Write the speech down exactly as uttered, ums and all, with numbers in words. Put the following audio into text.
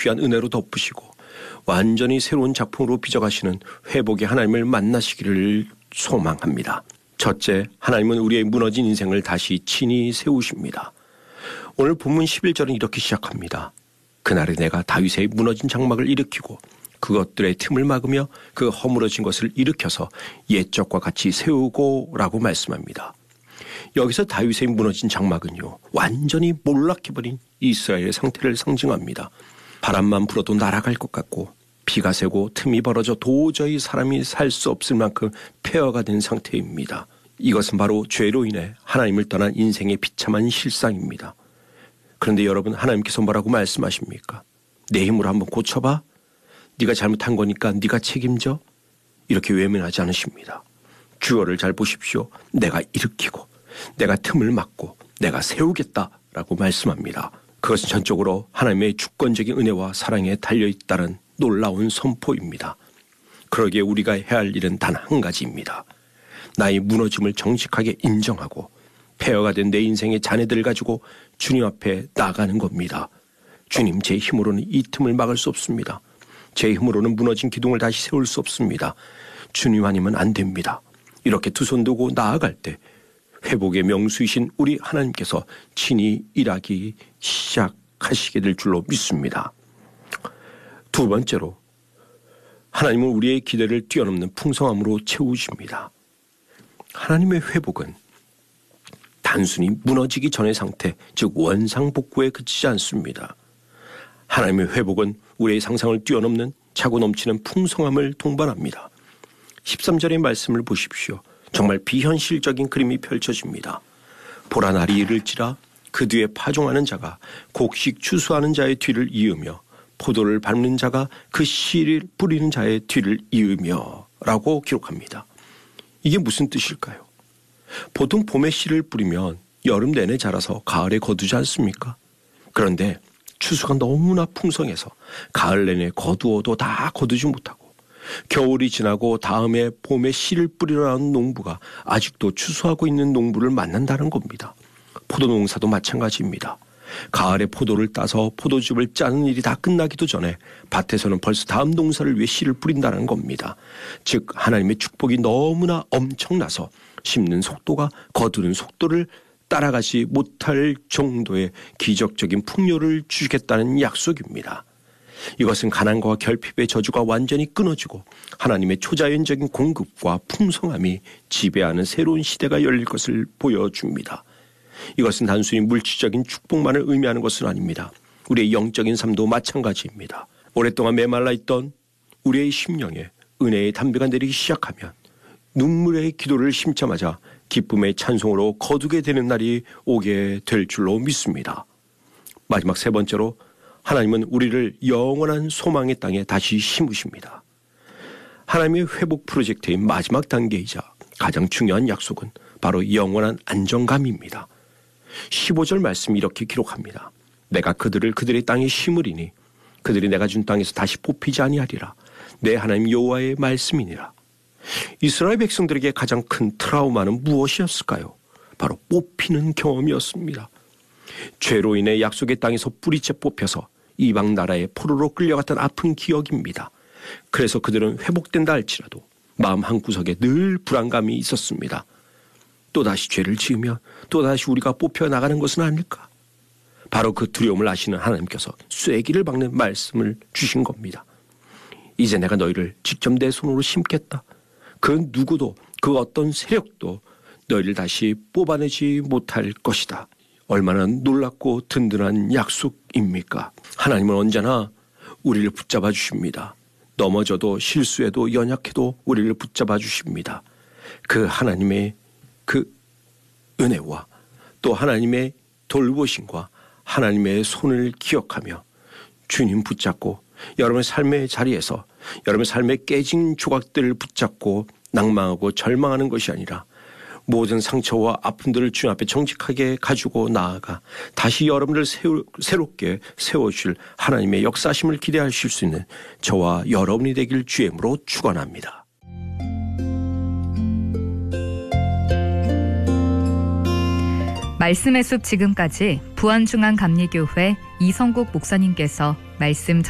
귀한 은혜로 덮으시고 완전히 새로운 작품으로 빚어가시는 회복의 하나님을 만나시기를 소망합니다. 첫째, 하나님은 우리의 무너진 인생을 다시 친히 세우십니다. 오늘 본문 십일 절은 이렇게 시작합니다. 그날에 내가 다윗의 무너진 장막을 일으키고 그것들의 틈을 막으며 그 허물어진 것을 일으켜서 옛적과 같이 세우고 라고 말씀합니다. 여기서 다윗의 무너진 장막은요, 완전히 몰락해버린 이스라엘의 상태를 상징합니다. 바람만 불어도 날아갈 것 같고 비가 새고 틈이 벌어져 도저히 사람이 살 수 없을 만큼 폐허가 된 상태입니다. 이것은 바로 죄로 인해 하나님을 떠난 인생의 비참한 실상입니다. 그런데 여러분, 하나님께서 뭐라고 말씀하십니까? 내 힘으로 한번 고쳐봐? 네가 잘못한 거니까 네가 책임져? 이렇게 외면하지 않으십니다. 주어를 잘 보십시오. 내가 일으키고 내가 틈을 막고 내가 세우겠다라고 말씀합니다. 그것은 전적으로 하나님의 주권적인 은혜와 사랑에 달려있다는 놀라운 선포입니다. 그러기에 우리가 해야 할 일은 단 한 가지입니다. 나의 무너짐을 정직하게 인정하고 폐허가 된 내 인생의 잔해들을 가지고 주님 앞에 나가는 겁니다. 주님, 제 힘으로는 이 틈을 막을 수 없습니다. 제 힘으로는 무너진 기둥을 다시 세울 수 없습니다. 주님 아니면 안 됩니다. 이렇게 두 손 두고 나아갈 때 회복의 명수이신 우리 하나님께서 친히 일하기 시작하시게 될 줄로 믿습니다. 두 번째로, 하나님은 우리의 기대를 뛰어넘는 풍성함으로 채우십니다. 하나님의 회복은 단순히 무너지기 전의 상태, 즉 원상복구에 그치지 않습니다. 하나님의 회복은 우리의 상상을 뛰어넘는 차고 넘치는 풍성함을 동반합니다. 십삼 절의 말씀을 보십시오. 정말 비현실적인 그림이 펼쳐집니다. 보라, 날이 이를지라 그 뒤에 파종하는 자가 곡식 추수하는 자의 뒤를 이으며 포도를 밟는 자가 그 씨를 뿌리는 자의 뒤를 이으며 라고 기록합니다. 이게 무슨 뜻일까요? 보통 봄에 씨를 뿌리면 여름 내내 자라서 가을에 거두지 않습니까? 그런데 추수가 너무나 풍성해서 가을 내내 거두어도 다 거두지 못하고 겨울이 지나고 다음에 봄에 씨를 뿌리러 나온 농부가 아직도 추수하고 있는 농부를 만난다는 겁니다. 포도 농사도 마찬가지입니다. 가을에 포도를 따서 포도즙을 짜는 일이 다 끝나기도 전에 밭에서는 벌써 다음 농사를 위해 씨를 뿌린다는 겁니다. 즉 하나님의 축복이 너무나 엄청나서 심는 속도가 거두는 속도를 따라가지 못할 정도의 기적적인 풍요를 주겠다는 약속입니다. 이것은 가난과 결핍의 저주가 완전히 끊어지고 하나님의 초자연적인 공급과 풍성함이 지배하는 새로운 시대가 열릴 것을 보여줍니다. 이것은 단순히 물질적인 축복만을 의미하는 것은 아닙니다. 우리의 영적인 삶도 마찬가지입니다. 오랫동안 메말라 있던 우리의 심령에 은혜의 담비가 내리기 시작하면 눈물의 기도를 심자마자 기쁨의 찬송으로 거두게 되는 날이 오게 될 줄로 믿습니다. 마지막 세 번째로, 하나님은 우리를 영원한 소망의 땅에 다시 심으십니다. 하나님의 회복 프로젝트의 마지막 단계이자 가장 중요한 약속은 바로 영원한 안정감입니다. 십오 절 말씀이 이렇게 기록합니다. 내가 그들을 그들의 땅에 심으리니 그들이 내가 준 땅에서 다시 뽑히지 아니하리라. 내 하나님 여호와의 말씀이니라. 이스라엘 백성들에게 가장 큰 트라우마는 무엇이었을까요? 바로 뽑히는 경험이었습니다. 죄로 인해 약속의 땅에서 뿌리째 뽑혀서 이방 나라의 포로로 끌려갔던 아픈 기억입니다. 그래서 그들은 회복된다 할지라도 마음 한구석에 늘 불안감이 있었습니다. 또다시 죄를 지으면 또다시 우리가 뽑혀나가는 것은 아닐까? 바로 그 두려움을 아시는 하나님께서 쐐기를 박는 말씀을 주신 겁니다. 이제 내가 너희를 직접 내 손으로 심겠다. 그 누구도, 그 어떤 세력도 너희를 다시 뽑아내지 못할 것이다. 얼마나 놀랍고 든든한 약속입니까? 하나님은 언제나 우리를 붙잡아 주십니다. 넘어져도 실수해도 연약해도 우리를 붙잡아 주십니다. 그 하나님의 그 은혜와 또 하나님의 돌보심과 하나님의 손을 기억하며 주님 붙잡고 여러분의 삶의 자리에서 여러분의 삶의 깨진 조각들을 붙잡고 낭망하고 절망하는 것이 아니라 모든 상처와 아픔들을 주님 앞에 정직하게 가지고 나아가 다시 여러분을 세우, 새롭게 세워주실 하나님의 역사심을 기대하실 수 있는 저와 여러분이 되길 주의 이름으로 축원합니다. 말씀의 숲 지금까지 부안중앙감리교회 이성국 목사님께서 말씀